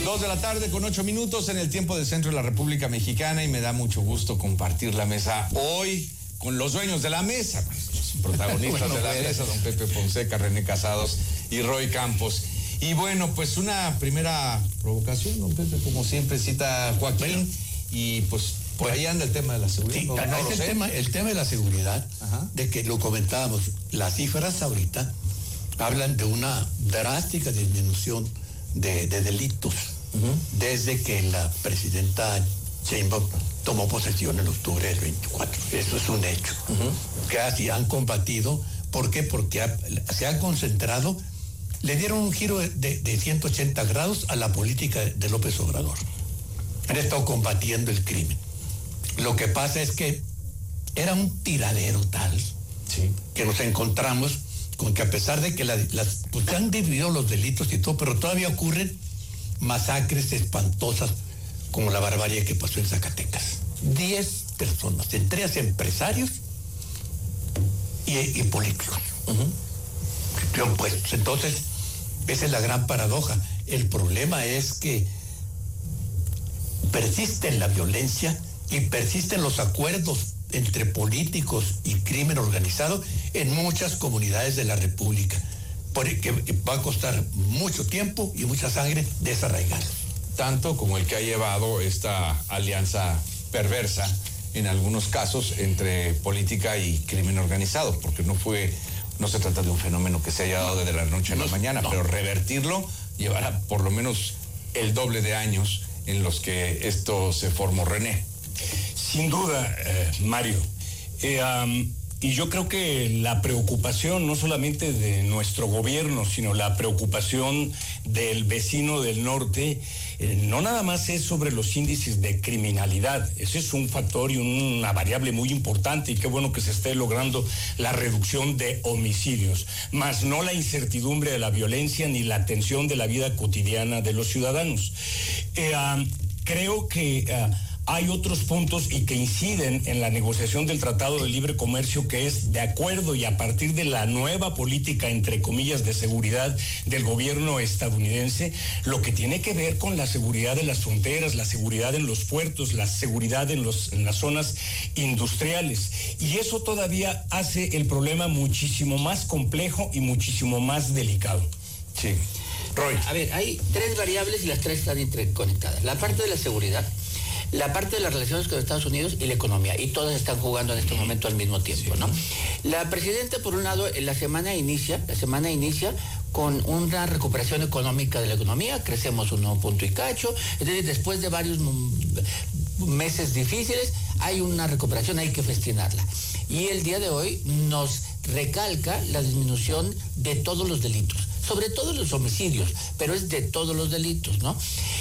2:08 p.m. en el tiempo del centro de la República Mexicana, y me da mucho gusto compartir la mesa hoy con los dueños de la mesa, los protagonistas de la mesa, don Pepe Fonseca, René Casados y Roy Campos. Y bueno, pues una primera provocación, don Pepe, como siempre cita Joaquín, y pues por ahí anda el tema de la seguridad. Sí, el tema de la seguridad, de que lo comentábamos, las cifras ahorita hablan de una drástica disminución de delitos desde que la presidenta Sheinbaum tomó posesión en octubre del 24. Eso es un hecho. Que así han combatido. ¿Por qué? Porque se han concentrado, le dieron un giro de 180 grados a la política de López Obrador. Han estado combatiendo el crimen. Lo que pasa es que era un tiradero tal, que nos encontramos con que, a pesar de que pues se han dividido los delitos y todo, pero todavía ocurren masacres espantosas como la barbarie que pasó en Zacatecas. 10 personas, entre ellas empresarios y políticos. Pues, entonces, esa es la gran paradoja. El problema es que persiste la violencia y persisten los acuerdos entre políticos y crimen organizado en muchas comunidades de la República, porque va a costar mucho tiempo y mucha sangre desarraigarlos. Tanto como el que ha llevado esta alianza perversa en algunos casos entre política y crimen organizado, porque no se trata de un fenómeno que se haya dado desde la noche a la mañana, pero revertirlo llevará por lo menos el doble de años en los que esto se formó. René. Sin duda, Mario. Y yo creo que la preocupación no solamente de nuestro gobierno, sino la preocupación del vecino del norte, no nada más es sobre los índices de criminalidad. Ese es un factor y una variable muy importante, y qué bueno que se esté logrando la reducción de homicidios, más no la incertidumbre de la violencia ni la tensión de la vida cotidiana de los ciudadanos. Creo que hay otros puntos y que inciden en la negociación del Tratado de Libre Comercio, que es de acuerdo y a partir de la nueva política, entre comillas, de seguridad del gobierno estadounidense, lo que tiene que ver con la seguridad de las fronteras, la seguridad en los puertos, la seguridad en las zonas industriales. Y eso todavía hace el problema muchísimo más complejo y muchísimo más delicado. Sí. Roy. A ver, hay 3 variables y las 3 están interconectadas. La parte de la seguridad, la parte de las relaciones con Estados Unidos y la economía, y todas están jugando en este momento al mismo tiempo, ¿no? La presidenta, por un lado, la semana inicia con una recuperación económica de la economía, crecemos 1 punto y cacho, es decir, después de varios meses difíciles, hay una recuperación, hay que festinarla. Y el día de hoy nos recalca la disminución de todos los delitos, sobre todo los homicidios, pero es de todos los delitos, ¿no?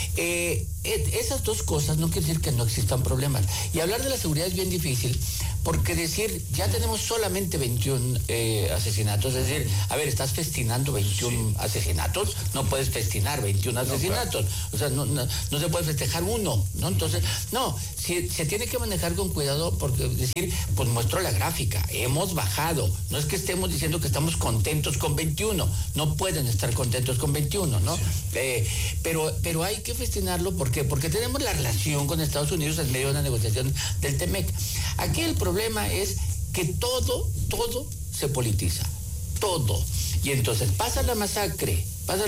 Esas dos cosas no quiere decir que no existan problemas. Y hablar de la seguridad es bien difícil, porque decir, ya tenemos solamente 21 asesinatos, es decir, a ver, estás festinando 21 asesinatos, no puedes festinar 21 asesinatos, o sea, no se puede festejar uno, ¿no? Entonces, no, se tiene que manejar con cuidado, porque decir, pues muestro la gráfica, hemos bajado, no es que estemos diciendo que estamos contentos con 21, no pueden estar contentos con 21, ¿no? Pero hay que festinarlo, porque tenemos la relación con Estados Unidos en medio de una negociación del TEMEC. Aquí el problema es que todo se politiza, todo. Y entonces pasa la masacre,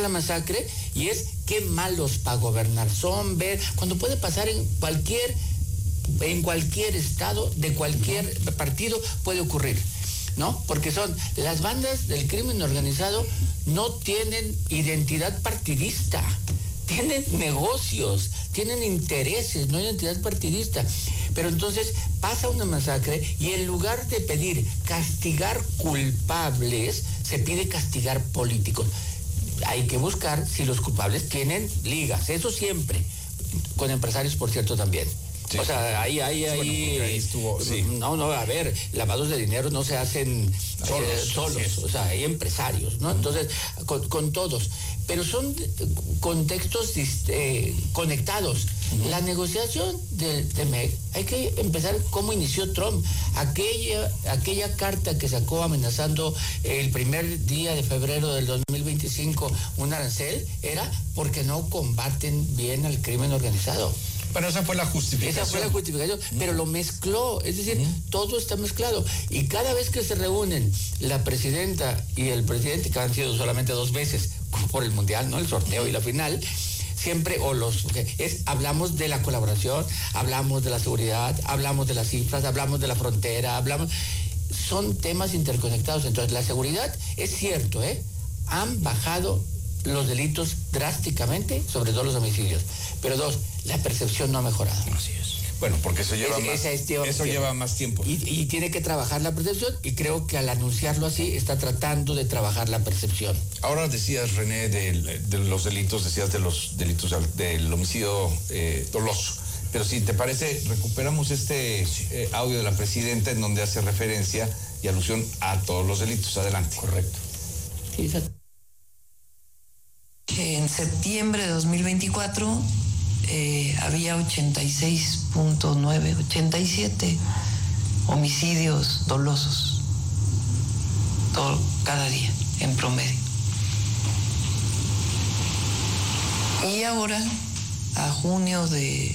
y es qué malos para gobernar son, cuando puede pasar en cualquier estado, de cualquier partido puede ocurrir, ¿no? Porque son las bandas del crimen organizado, no tienen identidad partidista, tienen negocios, tienen intereses, no hay identidad partidista. Pero entonces pasa una masacre y en lugar de pedir castigar culpables, se pide castigar políticos. Hay que buscar si los culpables tienen ligas, eso siempre, con empresarios, por cierto, también. Sí. O sea, ahí estuvo, sí. No, a ver, lavados de dinero no se hacen solos, o sea, hay empresarios, ¿no? Entonces, con todos, pero son contextos conectados. La negociación del TEMEC, hay que empezar cómo inició Trump. Aquella carta que sacó amenazando el primer día de febrero del 2025 un arancel, era porque no combaten bien al crimen organizado. Pero esa fue la justificación. Pero lo mezcló, es decir, todo está mezclado. Y cada vez que se reúnen la presidenta y el presidente, que han sido solamente 2 veces por el Mundial, ¿no? El sorteo y la final, siempre, hablamos de la colaboración, hablamos de la seguridad, hablamos de las cifras, hablamos de la frontera, son temas interconectados. Entonces, la seguridad, es cierto, han bajado los delitos drásticamente, sobre todo los homicidios. Pero 2, la percepción no ha mejorado. Así es. Bueno, porque eso lleva más tiempo. Y tiene que trabajar la percepción, y creo que al anunciarlo así está tratando de trabajar la percepción. Ahora decías, René, de los delitos, decías de los delitos del homicidio doloso. Pero si te parece, recuperamos este audio de la presidenta en donde hace referencia y alusión a todos los delitos. Adelante. Correcto. Sí, exacto. En septiembre de 2024 había 87 homicidios dolosos cada día en promedio. Y ahora, a junio de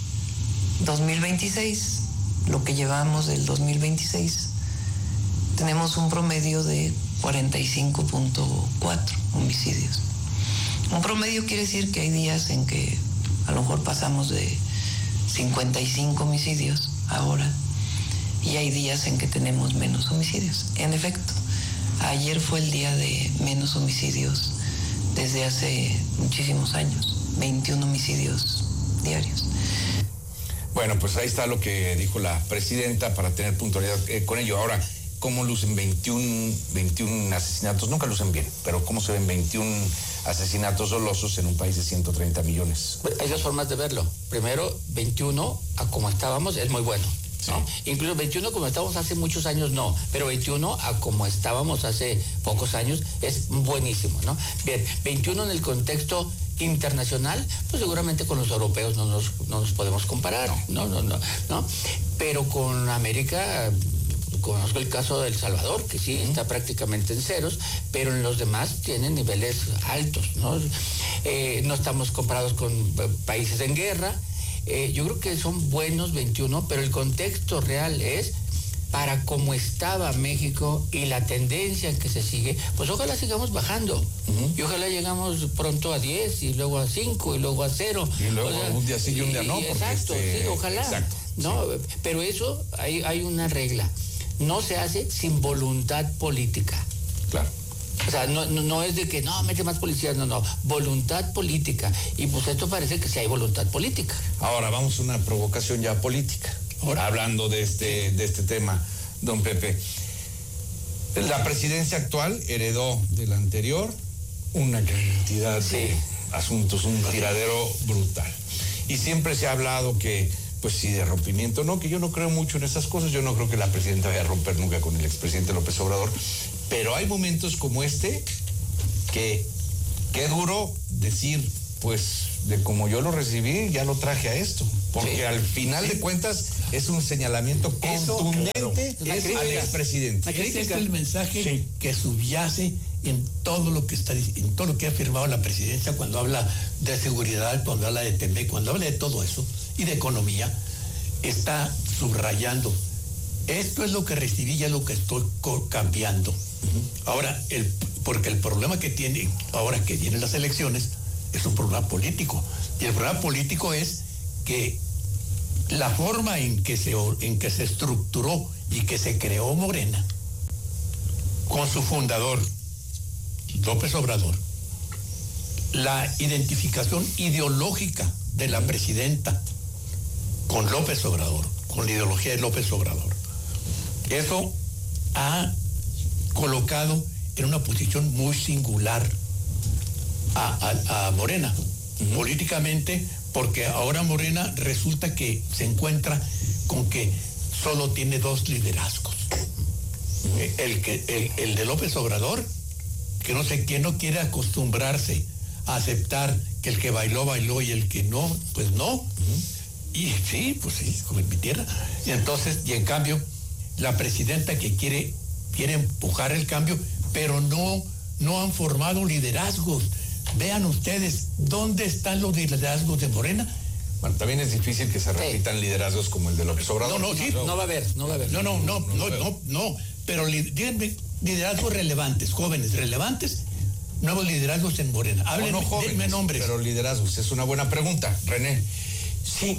2026, lo que llevamos del 2026, tenemos un promedio de 45.4 homicidios. Un promedio quiere decir que hay días en que a lo mejor pasamos de 55 homicidios ahora, y hay días en que tenemos menos homicidios. En efecto, ayer fue el día de menos homicidios desde hace muchísimos años, 21 homicidios diarios. Bueno, pues ahí está lo que dijo la presidenta para tener puntualidad con ello. Ahora, ¿cómo lucen 21 asesinatos? Nunca lucen bien, pero ¿cómo se ven 21 asesinatos dolosos en un país de 130 millones? Hay 2 formas de verlo. Primero, 21 a como estábamos es muy bueno, ¿no? Sí. Incluso 21 como estábamos hace muchos años no, pero 21 a como estábamos hace pocos años es buenísimo, ¿no? Bien, 21 en el contexto internacional, pues seguramente con los europeos no nos podemos comparar, no. Pero con América, conozco el caso de El Salvador, que sí está prácticamente en ceros, pero en los demás tienen niveles altos, ¿no? No estamos comparados con países en guerra. Yo creo que son buenos 21, pero el contexto real es para cómo estaba México y la tendencia en que se sigue, pues ojalá sigamos bajando. Y ojalá llegamos pronto a 10 y luego a 5 y luego a 0. Y luego un día sí y un día no. Exacto, sí, ojalá. Exacto, ¿no? Sí. Pero eso, hay una regla. No se hace sin voluntad política. Claro. O sea, no es de que no, mete más policías, no. Voluntad política. Y pues esto parece que sí hay voluntad política. Ahora vamos a una provocación ya política. Ahora, hablando de este tema, don Pepe. La presidencia actual heredó de la anterior una cantidad de asuntos, un tiradero brutal. Y siempre se ha hablado que, pues sí, de rompimiento, no, que yo no creo mucho en esas cosas, yo no creo que la presidenta vaya a romper nunca con el expresidente López Obrador, pero hay momentos como este que qué duro decir, pues, de como yo lo recibí, ya lo traje a esto, porque al final de cuentas es un señalamiento contundente al expresidente. Ese es el mensaje que subyace en todo lo que en todo lo que ha afirmado la presidencia cuando habla de seguridad, cuando habla de TEMEC, cuando habla de todo eso y de economía, está subrayando. Esto es lo que recibí y es lo que estoy cambiando. Ahora, porque el problema que tiene ahora que vienen las elecciones es un problema político. Y el problema político es que la forma en que se estructuró y que se creó Morena, con su fundador, López Obrador, la identificación ideológica de la presidenta con López Obrador, con la ideología de López Obrador, eso ha colocado en una posición muy singular a Morena. políticamente, porque ahora Morena resulta que se encuentra con que solo tiene 2 liderazgos. El de López Obrador, que no sé quién no quiere acostumbrarse a aceptar que el que bailó, bailó y el que no, pues no. Y sí, pues sí, como en mi tierra. Y entonces, y en cambio, la presidenta que quiere empujar el cambio, pero no han formado liderazgos. Vean ustedes, ¿dónde están los liderazgos de Morena? Bueno, también es difícil que se repitan liderazgos como el de López Obrador. No va a haber. No, pero díganme, liderazgos relevantes, jóvenes relevantes, nuevos liderazgos en Morena. Háblenme, no jóvenes, denme nombres. Pero liderazgos, es una buena pregunta, René. Sí,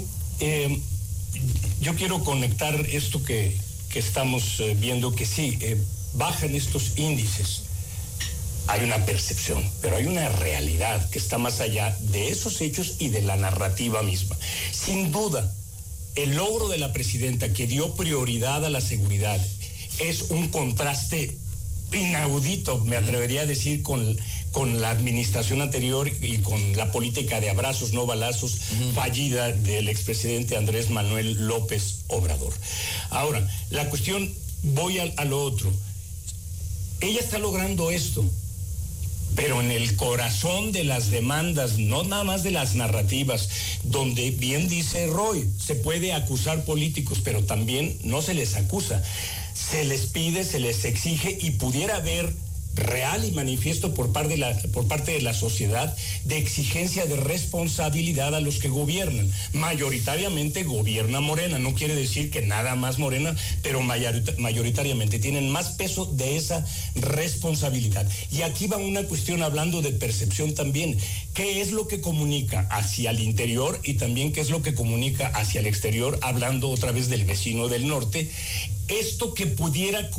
yo quiero conectar esto que estamos viendo, que sí, bajan estos índices. Hay una percepción, pero hay una realidad que está más allá de esos hechos y de la narrativa misma. Sin duda, el logro de la presidenta, que dio prioridad a la seguridad, es un contraste inaudito, me atrevería a decir, con la administración anterior y con la política de abrazos, no balazos, fallida del expresidente Andrés Manuel López Obrador. Ahora, la cuestión, voy a lo otro. Ella está logrando esto, pero en el corazón de las demandas, no nada más de las narrativas, donde bien dice Roy, se puede acusar políticos, pero también no se les acusa. Se les pide, se les exige, y pudiera haber real y manifiesto por parte de la sociedad de exigencia de responsabilidad a los que gobiernan. Mayoritariamente gobierna Morena, no quiere decir que nada más Morena, pero mayoritariamente tienen más peso de esa responsabilidad. Y aquí va una cuestión, hablando de percepción también. ¿Qué es lo que comunica hacia el interior y también qué es lo que comunica hacia el exterior, hablando otra vez del vecino del norte? Esto que pudiera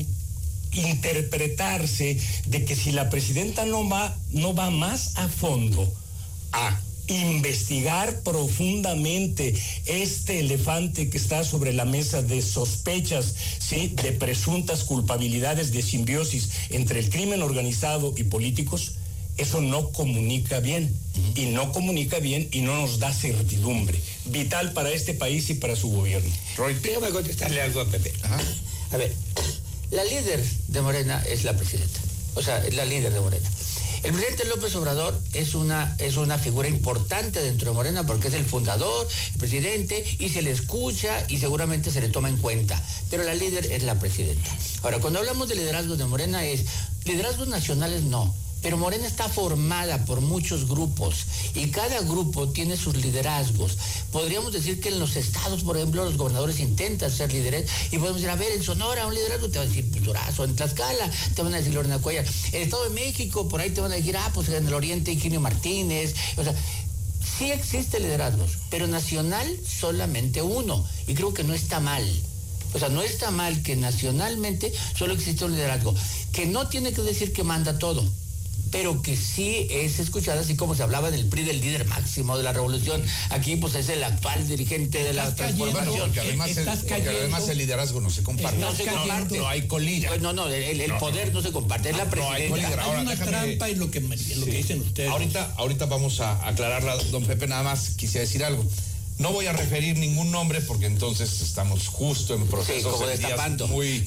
interpretarse de que si la presidenta no va más a fondo a investigar profundamente este elefante que está sobre la mesa de sospechas, ¿sí?, de presuntas culpabilidades de simbiosis entre el crimen organizado y políticos, eso no comunica bien, y no comunica bien y no nos da certidumbre vital para este país y para su gobierno. Roy, déjame contestarle algo a Pepe. A ver, la líder de Morena es la presidenta, o sea, es la líder de Morena. El presidente López Obrador es una figura importante dentro de Morena porque es el fundador, el presidente, y se le escucha y seguramente se le toma en cuenta. Pero la líder es la presidenta. Ahora, cuando hablamos de liderazgos de Morena, liderazgos nacionales no. Pero Morena está formada por muchos grupos y cada grupo tiene sus liderazgos. Podríamos decir que en los estados, por ejemplo, los gobernadores intentan ser líderes y podemos decir, a ver, en Sonora un liderazgo te va a decir Durazo, en Tlaxcala te van a decir Lorena Cuellar, en el Estado de México por ahí te van a decir, pues en el Oriente Higinio Martínez. O sea, sí existe liderazgos, pero nacional solamente uno, y creo que no está mal. O sea, no está mal que nacionalmente solo existe un liderazgo, que no tiene que decir que manda todo, pero que sí es escuchada, así como se hablaba del PRI, del líder máximo de la revolución. Aquí pues es el actual dirigente de la transformación. Porque además el liderazgo no se comparte. No se comparte. No hay colilla. No, el poder no se comparte, es la presidenta. Hay una trampa en lo que dicen ustedes. Ahorita vamos a aclararla, don Pepe, nada más quisiera decir algo. No voy a referir ningún nombre porque entonces estamos justo en procesos, como destapando.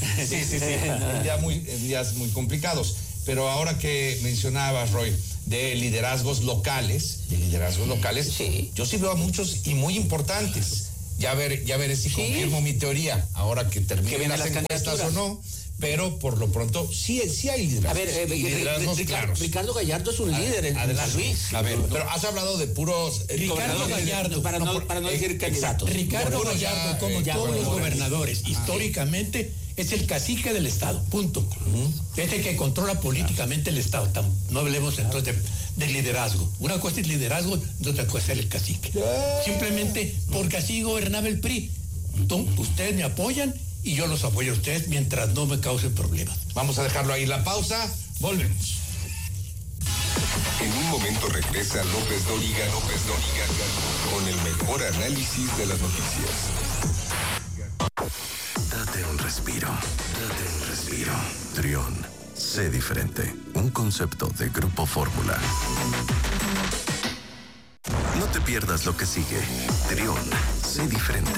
En días muy complicados. Pero ahora que mencionabas, Roy, de liderazgos locales, sí, yo sí veo a muchos y muy importantes. Ya veré si confirmo mi teoría ahora que terminen las encuestas o no. Pero por lo pronto sí hay liderazgos. A ver, liderazgos claros. Ricardo Gallardo es un líder en San Luis. A ver, pero has hablado de puros Ricardo Gallardo, para no decir candidatos. Ricardo Gallardo, como todos los gobernadores, históricamente es el cacique del Estado, punto. Es el que controla políticamente el Estado. No hablemos entonces de liderazgo. Una cosa es liderazgo, otra cosa es ser el cacique. Simplemente porque así gobernaba el PRI. Ustedes me apoyan y yo los apoyo a ustedes mientras no me causen problemas. Vamos a dejarlo ahí. La pausa, volvemos. En un momento regresa López Dóriga con el mejor análisis de las noticias. Date un respiro. Trión, sé diferente. Un concepto de Grupo Fórmula. pierdas lo que sigue. Trión, sé diferente.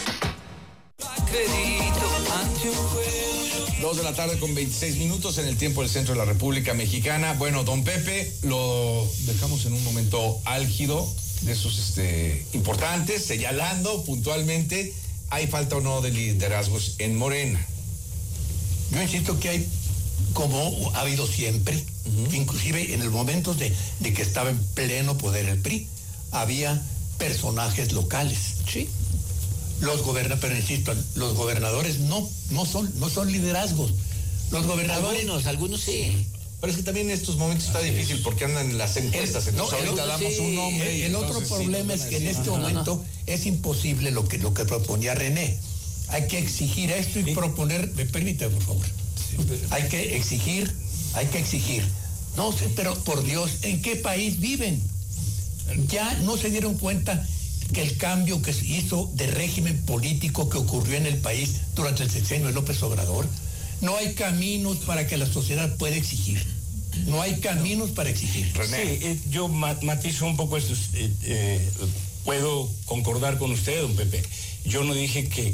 2:26 p.m. en el tiempo del centro de la República Mexicana. Bueno, don Pepe, lo dejamos en un momento álgido de esos importantes, señalando puntualmente, ¿hay falta o no de liderazgos en Morena? Yo insisto que hay, como ha habido siempre, inclusive en el momento de que estaba en pleno poder el PRI, había personajes locales. Sí. Pero insisto, los gobernadores no son liderazgos. Los gobernadores. Algunos sí. Pero es que también en estos momentos está difícil porque andan en las encuestas. Entonces ahorita damos un nombre. El otro problema es que en este momento es imposible lo que proponía René. Hay que exigir esto y proponer. ¿Me permite, por favor? Hay que exigir. No sé, pero por Dios, ¿en qué país viven? Ya no se dieron cuenta que el cambio que se hizo de régimen político que ocurrió en el país durante el sexenio de López Obrador, no hay caminos para que la sociedad pueda exigir. No hay caminos para exigir. René. Sí, yo matizo un poco esto. Puedo concordar con usted, don Pepe. Yo no dije que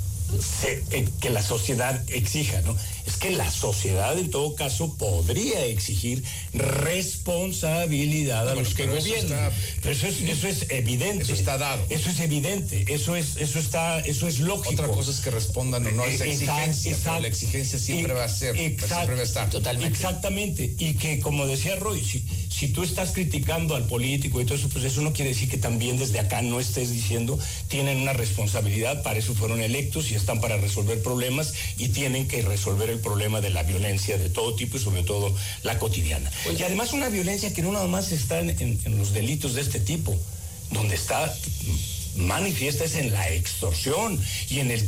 la sociedad exija, ¿no? Es que la sociedad en todo caso podría exigir responsabilidad a los que gobiernan. Pero eso es evidente. Eso está dado. Eso es evidente. Eso es lógico. Otra cosa es que respondan o no a esa exigencia. Exacto. Pero la exigencia siempre va a ser, siempre va a estar. Totalmente. Exactamente. Y que, como decía Roy, si tú estás criticando al político y todo eso, pues eso no quiere decir que también desde acá no estés diciendo, tienen una responsabilidad, para eso fueron electos y están para resolver problemas y tienen que resolver el problema de la violencia de todo tipo y sobre todo la cotidiana. Y además una violencia que no nada más está en los delitos de este tipo, donde está manifiesta es en la extorsión y en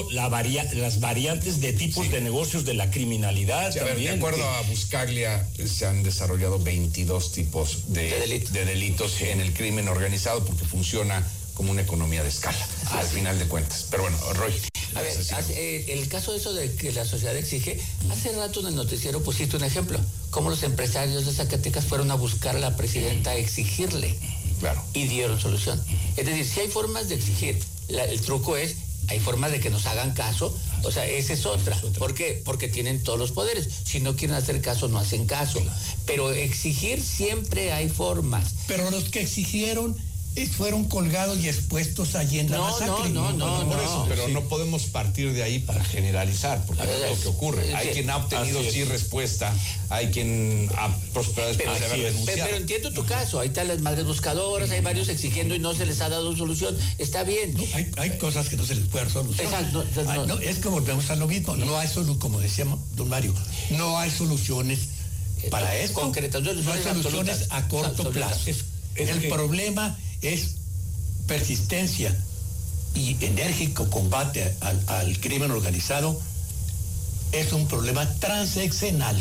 las variantes de tipos de negocios de la criminalidad. Sí, también. De acuerdo a Buscaglia, se han desarrollado 22 tipos de delitos en el crimen organizado porque funciona como una economía de escala, al final de cuentas. Pero bueno, Roy. A ver, el caso de eso de que la sociedad exige, hace rato en el noticiero pusiste un ejemplo, cómo los empresarios de Zacatecas fueron a buscar a la presidenta a exigirle. Claro. Y dieron solución. Es decir, si hay formas de exigir, el truco es, hay formas de que nos hagan caso, o sea, esa es otra. ¿Por qué? Porque tienen todos los poderes. Si no quieren hacer caso, no hacen caso. Pero exigir siempre hay formas. Pero los que exigieron fueron colgados y expuestos allí en la masacre. No, pero no podemos partir de ahí para generalizar, porque es lo que ocurre. Hay quien ha obtenido sí respuesta, hay quien ha prosperado después de haber denunciado. Pero entiendo tu caso, ahí están las madres buscadoras, hay varios exigiendo y no se les ha dado solución, está bien. No, hay cosas que no se les puede dar solución. Exacto. Es que volvemos a lo mismo, no hay solución, como decía don Mario, no hay soluciones para esto. Concretas, no hay soluciones a corto plazo. El problema es persistencia y enérgico combate al crimen organizado. Es un problema transeccional.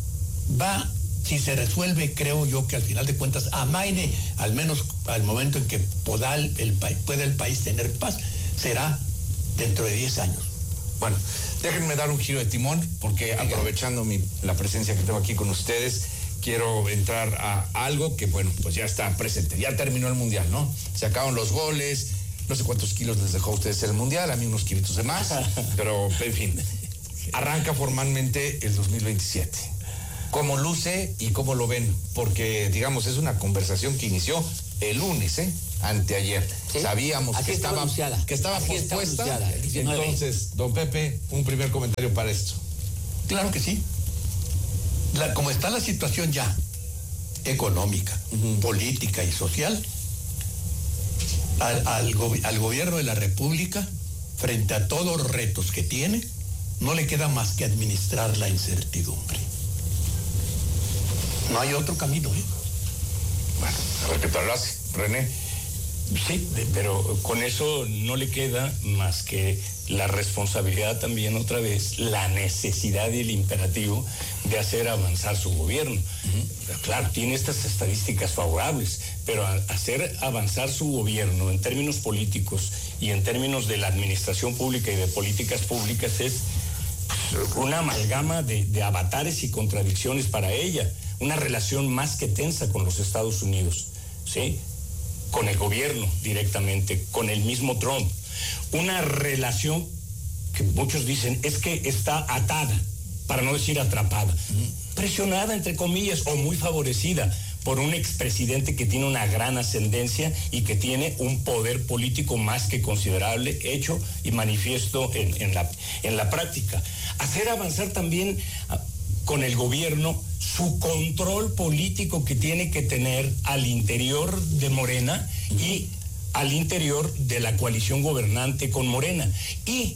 Si se resuelve, creo yo que al final de cuentas amaine, al menos al momento en que pueda el país tener paz, será dentro de 10 años. Bueno, déjenme dar un giro de timón, porque aprovechando la presencia que tengo aquí con ustedes, quiero entrar a algo que, bueno, pues ya está presente. Ya terminó el Mundial, ¿no? Se acabaron los goles, no sé cuántos kilos les dejó a ustedes el Mundial, a mí unos kilitos de más, pero, en fin, arranca formalmente el 2027. ¿Cómo luce y cómo lo ven? Porque, digamos, es una conversación que inició el lunes, anteayer. ¿Sí? Sabíamos que estaba pospuesta. Entonces, don Pepe, un primer comentario para esto. Claro que sí. Como está la situación ya económica, política y social, al gobierno de la República, frente a todos los retos que tiene, no le queda más que administrar la incertidumbre. No hay otro camino. Bueno, a ver qué tal lo hace. René. Sí, pero con eso no le queda más que la responsabilidad también, otra vez, la necesidad y el imperativo de hacer avanzar su gobierno. Claro, tiene estas estadísticas favorables, pero hacer avanzar su gobierno en términos políticos y en términos de la administración pública y de políticas públicas es una amalgama de avatares y contradicciones para ella, una relación más que tensa con los Estados Unidos, ¿sí? con el gobierno directamente, con el mismo Trump. Una relación que muchos dicen es que está atada, para no decir atrapada, presionada entre comillas o muy favorecida por un expresidente que tiene una gran ascendencia y que tiene un poder político más que considerable, hecho y manifiesto en la práctica. Hacer avanzar también con el gobierno su control político que tiene que tener al interior de Morena y al interior de la coalición gobernante con Morena. Y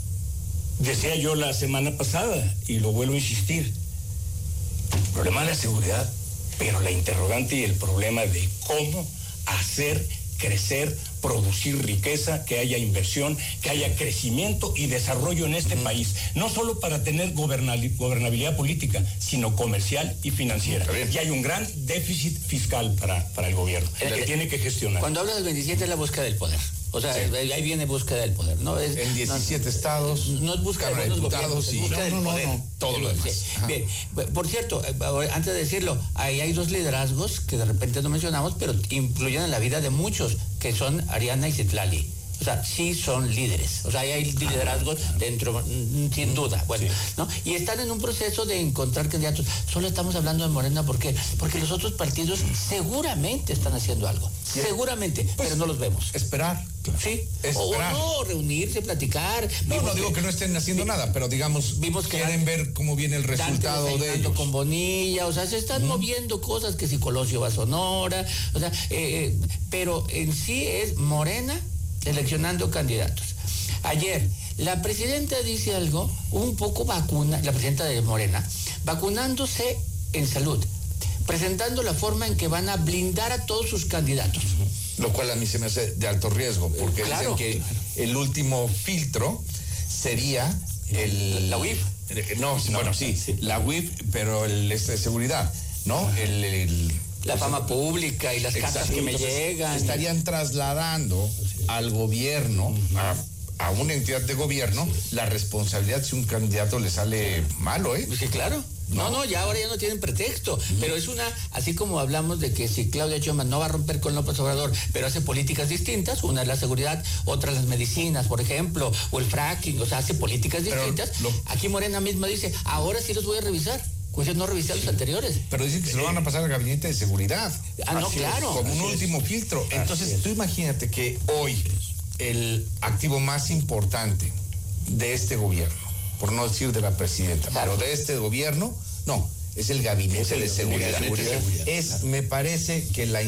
decía yo la semana pasada, y lo vuelvo a insistir, el problema de la seguridad, pero la interrogante y el problema de cómo hacer crecer, producir riqueza, que haya inversión, que haya crecimiento y desarrollo en este país, no solo para tener gobernabilidad política, sino comercial y financiera. Y hay un gran déficit fiscal para el gobierno, que tiene que gestionar. Cuando habla del 27 es la búsqueda del poder. O sea, sí, ahí viene búsqueda del poder, ¿no? En 17 estados. No es búsqueda de diputados y búsqueda del poder. Todo lo demás. Sí. Bien, por cierto, antes de decirlo, ahí hay dos liderazgos que de repente no mencionamos, pero influyen en la vida de muchos, que son Ariana y Citlali. O sea, sí son líderes. O sea, hay liderazgos dentro, sin duda. Bueno, sí, ¿no? Y están en un proceso de encontrar candidatos. Solo estamos hablando de Morena, ¿por qué? Porque los otros partidos seguramente están haciendo algo. Sí. Seguramente, pues, pero no los vemos. Esperar. Claro. Sí. Esperar. O no, reunirse, platicar. No digo que no estén haciendo nada, pero digamos, vimos que quieren ver cómo viene el resultado de ellos. Con Bonilla, o sea, se están moviendo cosas, que si Colosio va a Sonora, o sea, pero en sí es Morena seleccionando candidatos. Ayer, la presidenta dice algo, un poco la presidenta de Morena, vacunándose en salud, presentando la forma en que van a blindar a todos sus candidatos. Lo cual a mí se me hace de alto riesgo, porque dicen que el último filtro sería la UIF. La UIF, pero el de seguridad, ¿no? La fama pública y las cartas que me llegan. Estarían trasladando al gobierno, a una entidad de gobierno, la responsabilidad si un candidato le sale malo, ¿eh? Sí, claro. No, ya ahora ya no tienen pretexto, pero es así como hablamos de que si Claudia Sheinbaum no va a romper con López Obrador, pero hace políticas distintas, una es la seguridad, otra las medicinas, por ejemplo, o el fracking, o sea, hace políticas distintas. Aquí Morena misma dice, ahora sí los voy a revisar. Pues yo no revisé los anteriores. Pero dicen que se lo van a pasar al gabinete de seguridad. No, claro. Como un último filtro. Entonces, tú imagínate que hoy el activo más importante de este gobierno, por no decir de la presidenta, pero de este gobierno, es el gabinete de seguridad. Me parece que la